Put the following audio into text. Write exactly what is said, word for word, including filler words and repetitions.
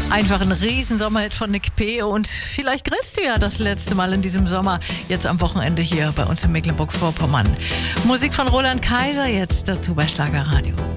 Einfach ein Riesensommerhit von Nick P. Und vielleicht grillst du ja das letzte Mal in diesem Sommer, jetzt am Wochenende hier bei uns in Mecklenburg-Vorpommern. Musik von Roland Kaiser jetzt dazu bei Schlagerradio.